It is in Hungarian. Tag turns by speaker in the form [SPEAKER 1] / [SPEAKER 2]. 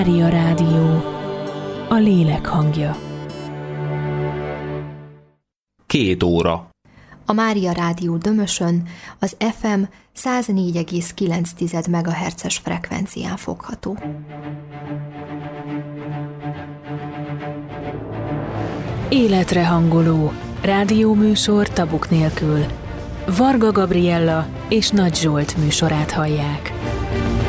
[SPEAKER 1] Mária Rádió, a lélek hangja.
[SPEAKER 2] 2 óra.
[SPEAKER 3] A Mária Rádió Dömösön az FM 104,9 MHz-es frekvencián fogható.
[SPEAKER 1] Életre hangoló rádióműsor tabuk nélkül. Varga Gabriella és Nagy Zsolt műsorát hallják.